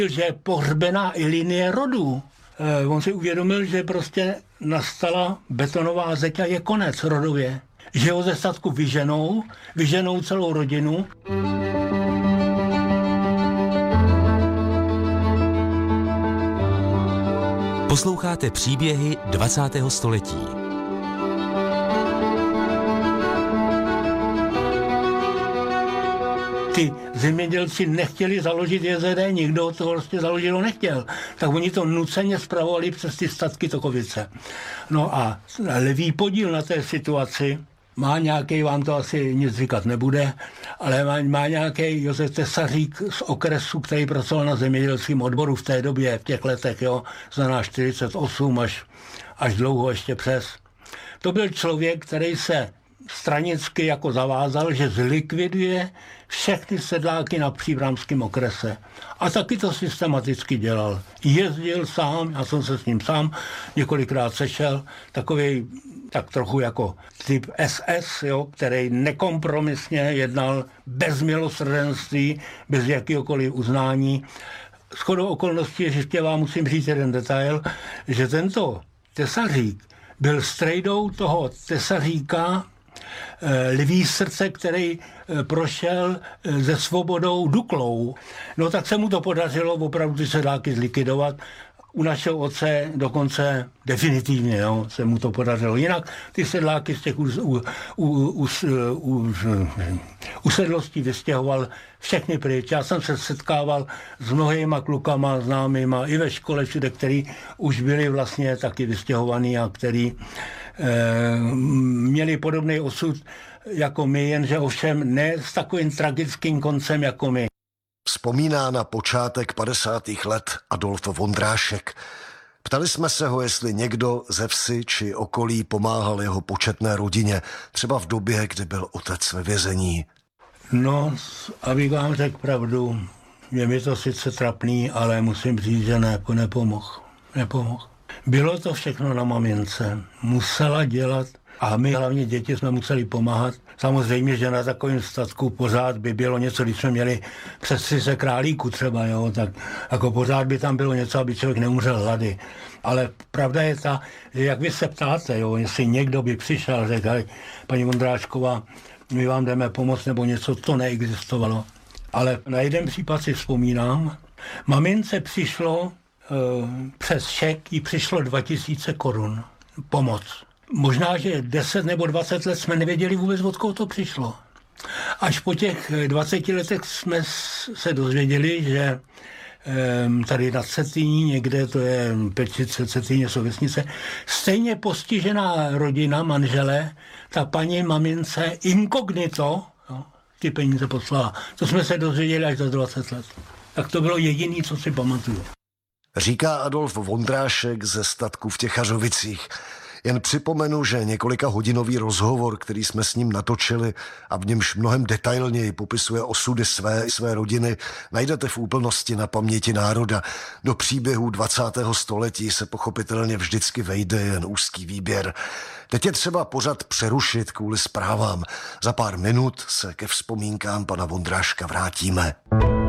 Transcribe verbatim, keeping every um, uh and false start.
že je pohřbená i linie rodu. E, on si uvědomil, že prostě nastala betonová zeď a je konec rodově. Že ho ze statku vyženou, vyženou celou rodinu. Posloucháte příběhy dvacátého století. Ty zemědělci nechtěli založit J Z D, nikdo to vlastně založilo nechtěl. Tak oni to nuceně spravovali přes ty statky Tokovice. No a levý podíl na té situaci má nějaký, vám to asi nic říkat nebude, ale má, má nějaký Josef Tesařík z okresu, který pracoval na zemědělském odboru v té době, v těch letech, jo, znamená čtyřicet osm až, až dlouho ještě přes. To byl člověk, který se stranicky jako zavázal, že zlikviduje všechny sedláky na příbramském okrese. A taky to systematicky dělal. Jezdil sám, já jsem se s ním sám několikrát sešel, takový tak trochu jako typ S S, jo, který nekompromisně jednal bez milosrdenství, bez jakéhokoliv uznání. Shodou okolností ještě vám musím říct jeden detail, že tento Tesařík byl strejdou toho Tesaříka Lví srdce, který prošel se Svobodou Duklou. No tak se mu to podařilo opravdu ty sedláky zlikvidovat. U našeho otce dokonce definitivně, jo, se mu to podařilo. Jinak ty sedláky z těch u, u, u, u, usedlostí vystěhoval všechny pryč. Já jsem se setkával s mnohýma klukama známýma i ve škole všude, který už byli vlastně taky vystěhovaný a který eh, měli podobný osud jako my, jenže ovšem ne s takovým tragickým koncem jako my. Vzpomíná na počátek padesátých let Adolf Vondrášek. Ptali jsme se ho, jestli někdo ze vsi či okolí pomáhal jeho početné rodině, třeba v době, kdy byl otec ve vězení. No, abych vám řekl pravdu, je mi to sice trapný, ale musím říct, že ne, nepomohl. Nepomohl. Bylo to všechno na mamince. Musela dělat a my hlavně děti jsme museli pomáhat. Samozřejmě, že na takovém statku pořád by bylo něco, když jsme měli přes tři se králíků třeba, jo, tak jako pořád by tam bylo něco, aby člověk neumřel hlady. Ale pravda je ta, že jak vy se ptáte, jo, jestli někdo by přišel a řekl, paní Vondráčková, my vám jdeme pomoct nebo něco, to neexistovalo. Ale na jeden případ si vzpomínám, mamince přišlo e, přes šek, jí přišlo dva tisíce korun pomoc. Možná, že deset nebo dvacet let jsme nevěděli vůbec, odkud to přišlo. Až po těch dvaceti letech jsme se dozvěděli, že tady na Cetyní, někde to je Pečice, Cetyně, jsou vesnice, stejně postižená rodina, manžele, ta paní mamince inkognito, jo, ty peníze poslala. To jsme se dozvěděli až za dvacet let. Tak to bylo jediné, co si pamatuju. Říká Adolf Vondrášek ze statku v Těchařovicích. Jen připomenu, že několika hodinový rozhovor, který jsme s ním natočili a v němž mnohem detailněji popisuje osudy své i své rodiny, najdete v úplnosti na paměti národa. Do příběhů dvacátého století se pochopitelně vždycky vejde jen úzký výběr. Teď je třeba pořad přerušit kvůli zprávám. Za pár minut se ke vzpomínkám pana Vondráška vrátíme.